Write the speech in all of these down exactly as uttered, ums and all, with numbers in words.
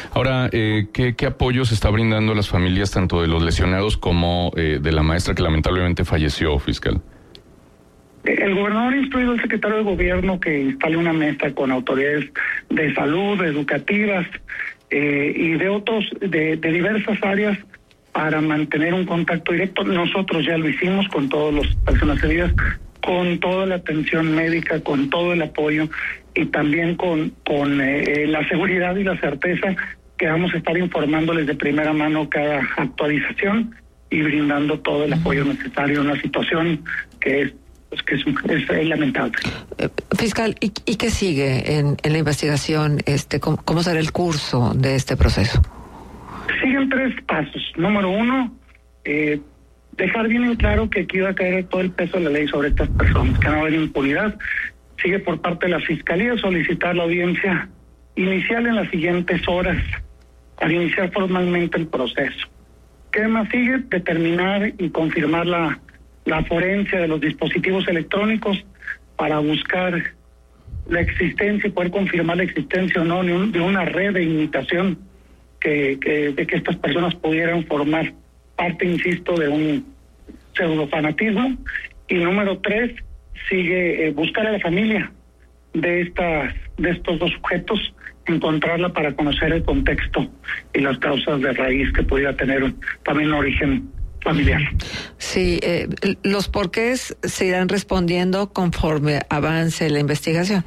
Ahora, eh, ¿qué, ¿qué apoyo se está brindando a las familias tanto de los lesionados como eh, de la maestra que lamentablemente falleció, fiscal? El gobernador ha instruido al secretario de gobierno que instale una mesa con autoridades de salud, educativas eh, y de otros, de, de diversas áreas para mantener un contacto directo. Nosotros ya lo hicimos con todas las personas heridas, con toda la atención médica, con todo el apoyo y también con, con eh, la seguridad y la certeza que vamos a estar informándoles de primera mano cada actualización y brindando todo el apoyo necesario en una situación que es Pues que es, es, es lamentable. Eh, fiscal, ¿y, y qué sigue en, en la investigación? Este, ¿cómo, ¿Cómo será el curso de este proceso? Siguen tres pasos. Número uno, eh, dejar bien en claro que aquí va a caer todo el peso de la ley sobre estas personas, que no va a haber impunidad. Sigue por parte de la Fiscalía solicitar la audiencia inicial en las siguientes horas para iniciar formalmente el proceso. ¿Qué más sigue? Determinar y confirmar la la forencia de los dispositivos electrónicos para buscar la existencia y poder confirmar la existencia o no de, un, de una red de imitación que, que de que estas personas pudieran formar parte, insisto, de un pseudofanatismo. Y número tres, sigue eh, buscar a la familia de estas de estos dos sujetos, encontrarla para conocer el contexto y las causas de raíz que pudiera tener un, también un origen familiar. Sí, eh, los porqués se irán respondiendo conforme avance la investigación.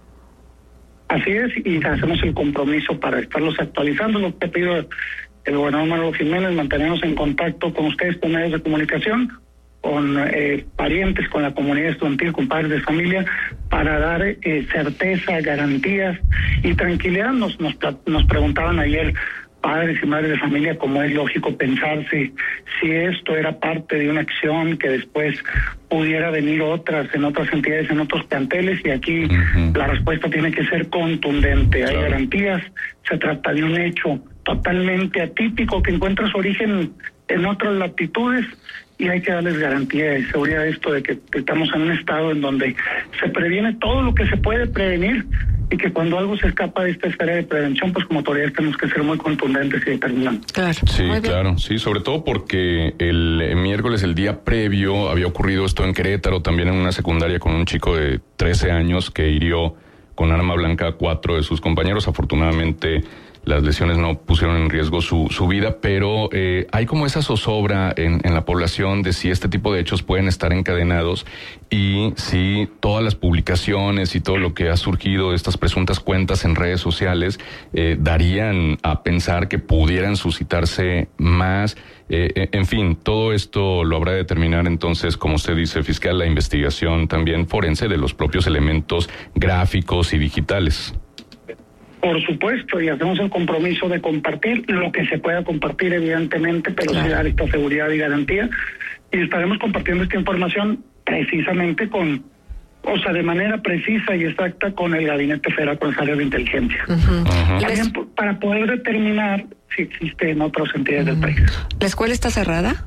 Así es, y hacemos el compromiso para estarlos actualizando. Lo que ha pedido el gobernador Manolo Jiménez, mantenernos en contacto con ustedes por medios de comunicación, con eh, parientes, con la comunidad estudiantil, con padres de familia, para dar eh, certeza, garantías y tranquilidad. Nos, nos, nos preguntaban ayer padres y madres de familia, como es lógico pensar si, si esto era parte de una acción que después pudiera venir otras, en otras entidades, en otros planteles, y aquí uh-huh. la respuesta tiene que ser contundente. Hay claro. garantías, se trata de un hecho totalmente atípico que encuentra su origen en otras latitudes y hay que darles garantía y seguridad de esto, de que, que estamos en un estado en donde se previene todo lo que se puede prevenir y que cuando algo se escapa de esta esfera de prevención, pues como autoridades tenemos que ser muy contundentes y determinantes. Claro. Sí, claro, sí, sobre todo porque el, el miércoles, el día previo, había ocurrido esto en Querétaro, también en una secundaria con un chico de trece años que hirió con arma blanca a cuatro de sus compañeros. Afortunadamente las lesiones no pusieron en riesgo su, su vida, pero eh, hay como esa zozobra en, en la población de si este tipo de hechos pueden estar encadenados y si todas las publicaciones y todo lo que ha surgido de estas presuntas cuentas en redes sociales eh, darían a pensar que pudieran suscitarse más. Eh, en fin, todo esto lo habrá de determinar entonces, como usted dice, fiscal, la investigación también forense de los propios elementos gráficos y digitales. Por supuesto, y hacemos el compromiso de compartir lo que se pueda compartir, evidentemente, pero claro. sí dar esta seguridad y garantía. Y estaremos compartiendo esta información precisamente con, o sea, de manera precisa y exacta con el Gabinete Federal Consejero de Inteligencia. Uh-huh. Uh-huh. También para poder determinar si existe en otras entidades uh-huh. del país. ¿La escuela está cerrada?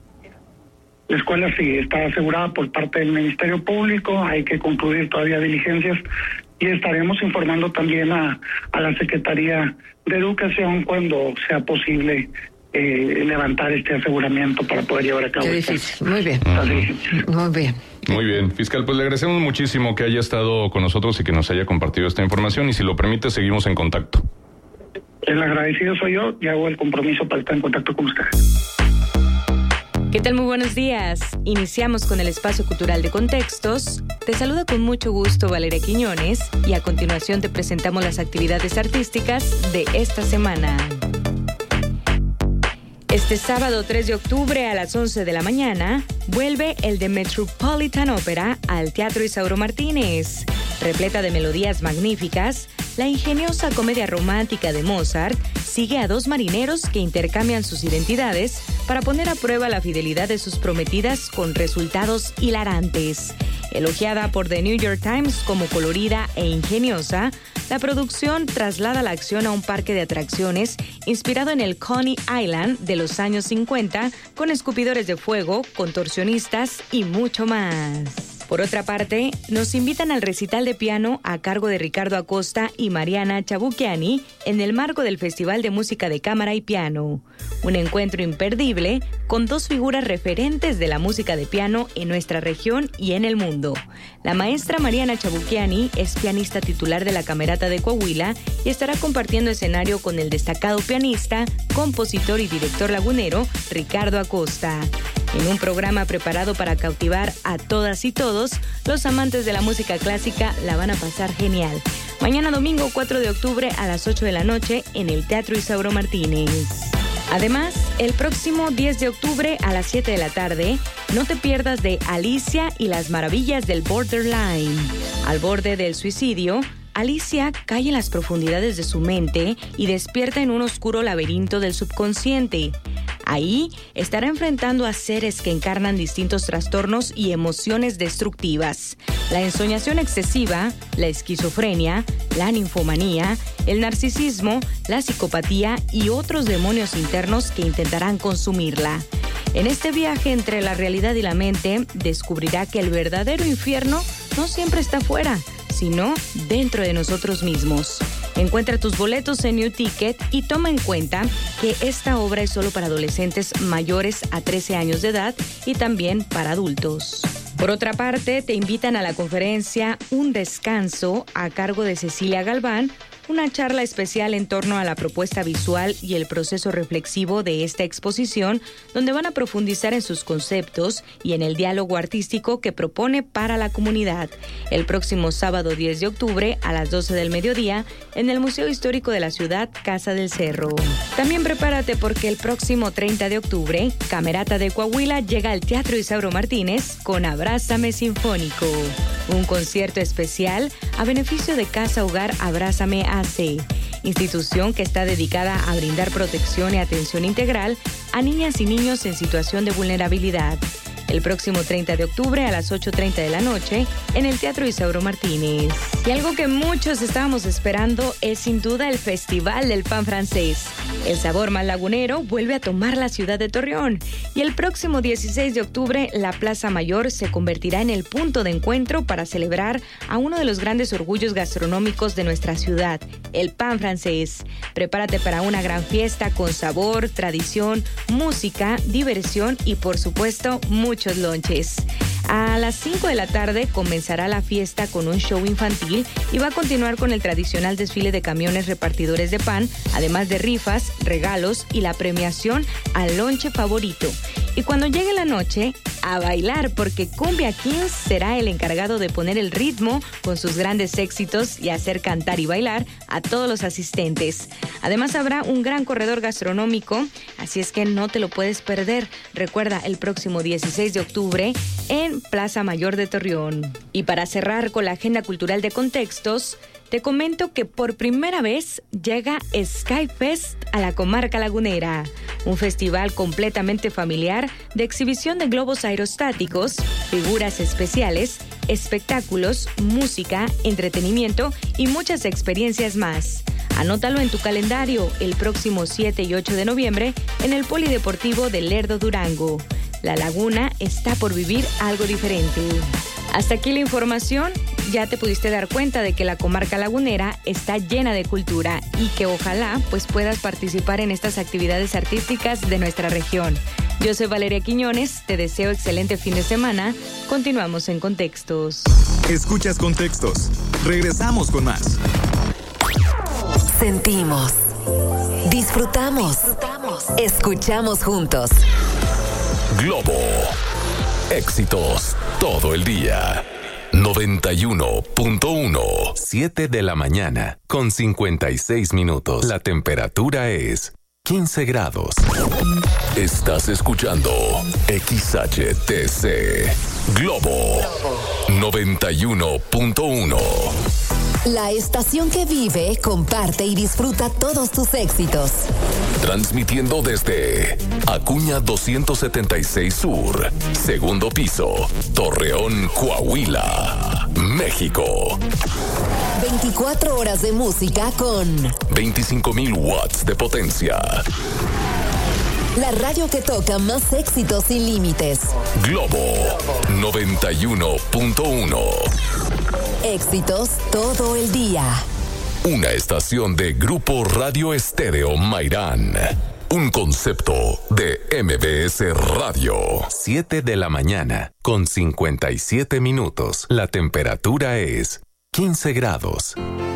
La escuela sí, está asegurada por parte del Ministerio Público, hay que concluir todavía diligencias y estaremos informando también a, a la Secretaría de Educación cuando sea posible eh, levantar este aseguramiento para poder llevar a cabo. Qué difícil, muy bien. Uh-huh. Muy bien. Muy bien, fiscal, pues le agradecemos muchísimo que haya estado con nosotros y que nos haya compartido esta información y si lo permite seguimos en contacto. El agradecido soy yo y hago el compromiso para estar en contacto con ustedes. ¿Qué tal? Muy buenos días. Iniciamos con el espacio cultural de Contextos. Te saluda con mucho gusto Valeria Quiñones y a continuación te presentamos las actividades artísticas de esta semana. Este sábado tres de octubre a las once de la mañana vuelve el The Metropolitan Opera al Teatro Isauro Martínez. Repleta de melodías magníficas, la ingeniosa comedia romántica de Mozart sigue a dos marineros que intercambian sus identidades para poner a prueba la fidelidad de sus prometidas con resultados hilarantes. Elogiada por The New York Times como colorida e ingeniosa, la producción traslada la acción a un parque de atracciones inspirado en el Coney Island de los años cincuenta, con escupidores de fuego, contorsionistas y mucho más. Por otra parte, nos invitan al recital de piano a cargo de Ricardo Acosta y Mariana Chabuquiani en el marco del Festival de Música de Cámara y Piano. Un encuentro imperdible con dos figuras referentes de la música de piano en nuestra región y en el mundo. La maestra Mariana Chabuquiani es pianista titular de la Camerata de Coahuila y estará compartiendo escenario con el destacado pianista, compositor y director lagunero Ricardo Acosta. En un programa preparado para cautivar a todas y todos, los amantes de la música clásica la van a pasar genial. Mañana domingo cuatro de octubre a las ocho de la noche en el Teatro Isauro Martínez. Además, el próximo diez de octubre a las siete de la tarde, no te pierdas de Alicia y las maravillas del borderline. Al borde del suicidio, Alicia cae en las profundidades de su mente y despierta en un oscuro laberinto del subconsciente. Ahí estará enfrentando a seres que encarnan distintos trastornos y emociones destructivas. La ensoñación excesiva, la esquizofrenia, la ninfomanía, el narcisismo, la psicopatía y otros demonios internos que intentarán consumirla. En este viaje entre la realidad y la mente, descubrirá que el verdadero infierno no siempre está fuera, sino dentro de nosotros mismos. Encuentra tus boletos en New Ticket y toma en cuenta que esta obra es solo para adolescentes mayores a trece años de edad y también para adultos. Por otra parte, te invitan a la conferencia Un Descanso a cargo de Cecilia Galván, una charla especial en torno a la propuesta visual y el proceso reflexivo de esta exposición, donde van a profundizar en sus conceptos y en el diálogo artístico que propone para la comunidad. El próximo sábado diez de octubre a las doce del mediodía en el Museo Histórico de la Ciudad, Casa del Cerro. También prepárate porque el próximo treinta de octubre, Camerata de Coahuila llega al Teatro Isauro Martínez con Abrázame Sinfónico, un concierto especial a beneficio de Casa Hogar Abrázame A C, institución que está dedicada a brindar protección y atención integral a niñas y niños en situación de vulnerabilidad. El próximo treinta de octubre a las ocho treinta de la noche en el Teatro Isauro Martínez. Y algo que muchos estábamos esperando es sin duda el Festival del Pan Francés. El sabor más lagunero vuelve a tomar la ciudad de Torreón y el próximo dieciséis de octubre la Plaza Mayor se convertirá en el punto de encuentro para celebrar a uno de los grandes orgullos gastronómicos de nuestra ciudad, el pan francés. Prepárate para una gran fiesta con sabor, tradición, música, diversión y por supuesto muchos lonches. A las cinco de la tarde comenzará la fiesta con un show infantil y va a continuar con el tradicional desfile de camiones repartidores de pan, además de rifas, regalos y la premiación al lonche favorito. Y cuando llegue la noche, a bailar porque Cumbia Kings será el encargado de poner el ritmo con sus grandes éxitos y hacer cantar y bailar a todos los asistentes. Además habrá un gran corredor gastronómico, así es que no te lo puedes perder. Recuerda, el próximo dieciséis de octubre en Plaza Mayor de Torreón. Y para cerrar con la agenda cultural de Contextos, te comento que por primera vez llega Skyfest a la comarca lagunera, un festival completamente familiar de exhibición de globos aerostáticos, figuras especiales, espectáculos, música, entretenimiento y muchas experiencias más. Anótalo en tu calendario el próximo siete y ocho de noviembre en el Polideportivo de Lerdo, Durango. La Laguna está por vivir algo diferente. Hasta aquí la información. Ya te pudiste dar cuenta de que la comarca lagunera está llena de cultura y que ojalá pues puedas participar en estas actividades artísticas de nuestra región. Yo soy Valeria Quiñones, te deseo excelente fin de semana. Continuamos en Contextos. Escuchas Contextos. Regresamos con más. Sentimos, disfrutamos, disfrutamos. Escuchamos juntos. Globo. Éxitos todo el día. noventa y uno punto uno. siete de la mañana con cincuenta y seis minutos. La temperatura es quince grados. Estás escuchando X H T C Globo noventa y uno punto uno. La estación que vive, comparte y disfruta todos tus éxitos. Transmitiendo desde Acuña doscientos setenta y seis Sur, segundo piso, Torreón, Coahuila, México. veinticuatro horas de música con veinticinco mil watts de potencia. La radio que toca más éxitos sin límites. Globo noventa y uno punto uno. Éxitos todo el día. Una estación de Grupo Radio Estéreo Mairán. Un concepto de M B S Radio. siete de la mañana, con cincuenta y siete minutos. La temperatura es quince grados.